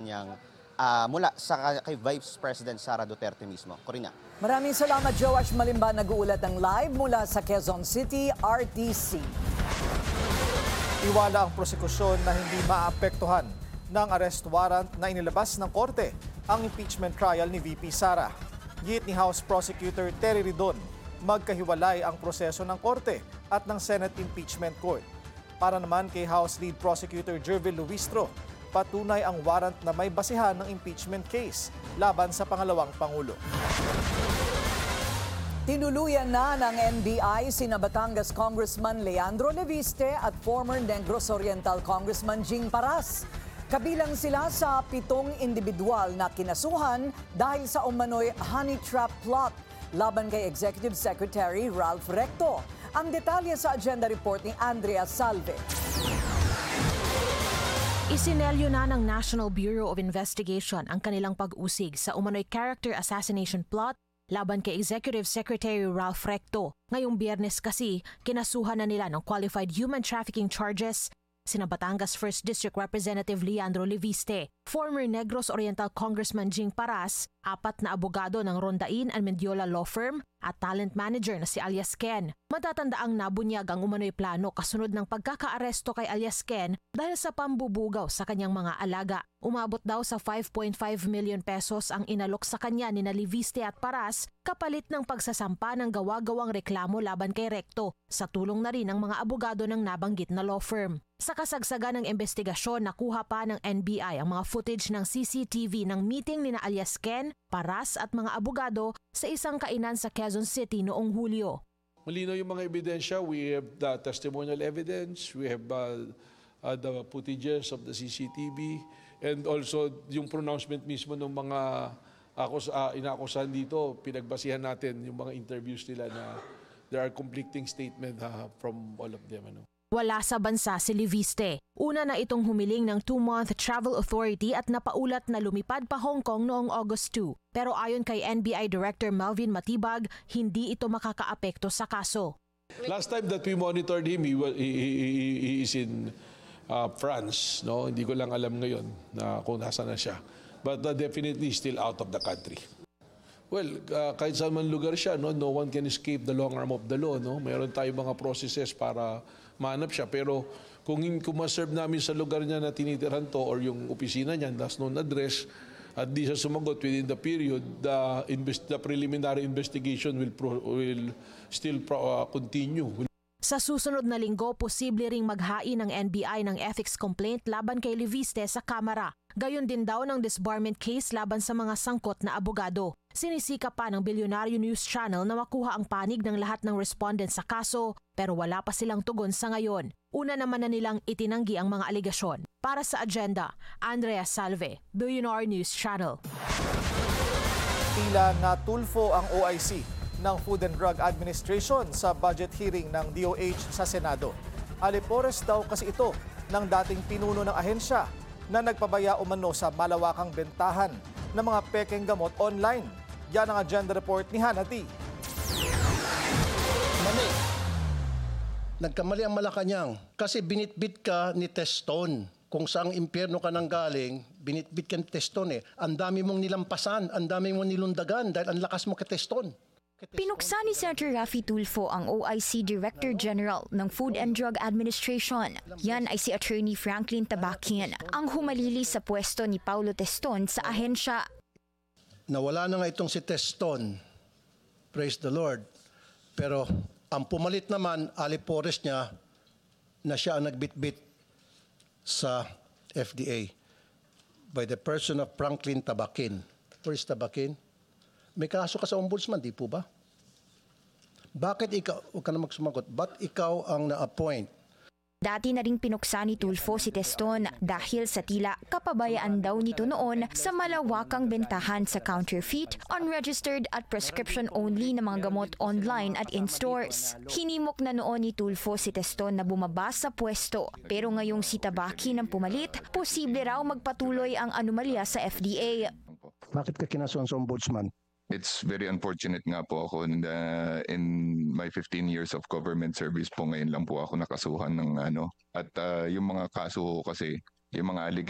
kanyang mula sa kay Vice President Sara Duterte mismo. Corina. Maraming salamat, Joash Malimba, nag-uulat ng live mula sa Quezon City, RTC. Iwala ang prosekusyon na hindi maapektuhan ng arrest warrant na inilabas ng korte ang impeachment trial ni VP Sara. Git ni House Prosecutor Terry Ridon, magkahiwalay ang proseso ng korte at ng Senate Impeachment Court. Para naman kay House Lead Prosecutor Jervil Luistro, patunay ang warrant na may basihan ng impeachment case laban sa pangalawang Pangulo. Tinuluyan na ng NBI sina Batangas Congressman Leandro Leviste at former Negros Oriental Congressman Jing Paras. Kabilang sila sa 7 individual na kinasuhan dahil sa umano'y honey trap plot laban kay Executive Secretary Ralph Recto. Ang detalye sa agenda report ni Andrea Salve. Isinelyo na ng National Bureau of Investigation ang kanilang pag-usig sa umano'y character assassination plot laban kay Executive Secretary Ralph Recto. Ngayong Biyernes kasi, kinasuhan na nila ng qualified human trafficking charges sina Batangas 1st District Representative Leandro Leviste, former Negros Oriental Congressman Jing Paras, 4 na abogado ng Rondain and Mendiola Law Firm at talent manager na si Alias Ken. Matatandaang nabunyag ang umano'y plano kasunod ng pagkakaaresto kay Alias Ken dahil sa pambubugaw sa kanyang mga alaga. Umabot daw sa 5.5 million pesos ang inalok sa kanya ni Leviste at Paras kapalit ng pagsasampa ng gawa-gawang reklamo laban kay Recto sa tulong na rin ng mga abogado ng nabanggit na law firm. Sa kasagsagan ng investigasyon, nakuha pa ng NBI ang mga footage ng CCTV ng meeting ni Alias Ken, Paras at mga abogado sa isang kainan sa Quezon City noong Hulyo. Malinaw yung mga ebidensya. We have the testimonial evidence, we have the footages of the CCTV, and also yung pronouncement mismo ng mga inaakusahan dito, pinagbasihan natin yung mga interviews nila na there are conflicting statements from all of them. Wala sa bansa si Leviste. Una na itong humiling ng 2-month travel authority at napaulat na lumipad pa Hong Kong noong August 2. Pero ayon kay NBI Director Melvin Matibag, hindi ito makakaapekto sa kaso. Last time that we monitored him, he is in France. No? Hindi ko lang alam ngayon na kung nasa na siya. But definitely still out of the country. Well, kahit saan man lugar siya, no one can escape the long arm of the law. No? Mayroon tayong mga processes para mahanap siya. Pero kung ma-serve namin sa lugar niya na tinitirhan to or yung opisina niya, last known address, at di siya sumagot within the period, the preliminary investigation will still continue. Sa susunod na linggo, posible ring maghain ng NBI ng ethics complaint laban kay Leviste sa Kamara. Gayon din daw ng disbarment case laban sa mga sangkot na abogado. Sinisika pa ng Bilyonaryo News Channel na makuha ang panig ng lahat ng respondent sa kaso pero wala pa silang tugon sa ngayon. Una naman na nilang itinanggi ang mga aligasyon. Para sa agenda, Andrea Salve, Bilyonaryo News Channel. Tila natulfo ang OIC ng Food and Drug Administration sa budget hearing ng DOH sa Senado. Alipores daw kasi ito ng dating pinuno ng ahensya na nagpabaya umano sa malawakang bentahan ng mga pekeng gamot online. Yan ang agenda report ni Hanati. Mami, nagkamali ang Malacanang kasi binitbit ka ni Teston. Kung saang impyerno ka nang galing, binitbit ka ni Teston eh. Ang dami mong nilampasan, ang dami mong nilundagan dahil ang lakas mo kay Teston. Pinuksa ni Senator Raffy Tulfo ang OIC Director General ng Food and Drug Administration. Yan ay si Attorney Franklin Tabakin, ang humalili sa pwesto ni Paulo Teston sa ahensya. Nawala na nga itong si Teston. Praise the Lord. Pero ang pumalit naman, alipores niya na siya ang nagbitbit sa FDA by the person of Franklin Tabakin. Where is Tabakin? May kaso ka sa ombudsman, di po ba? Bakit ikaw, huwag ka na magsumagot, ba't ikaw ang na-appoint? Dati na ring pinuksa ni Tulfo si Teston dahil sa tila kapabayaan daw nito noon sa malawakang bentahan sa counterfeit, unregistered at prescription-only na mga gamot online at in-stores. Hinimok na noon ni Tulfo si Teston na bumaba sa pwesto. Pero ngayong si Tabakin ang pumalit, posible raw magpatuloy ang anomalya sa FDA. Bakit ka kinasuhan sa ombudsman? It's very unfortunate nga po ako in my 15 years of government service po ngayon lang po ako nakasuhan ng at yung mga kaso kasi yung mga